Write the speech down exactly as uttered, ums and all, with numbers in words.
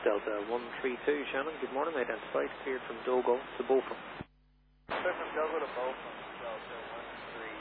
Delta one three two, Shannon, good morning, identified, cleared from Dogo to Beaufort. Cleared from Dogo to Beaufort, Delta one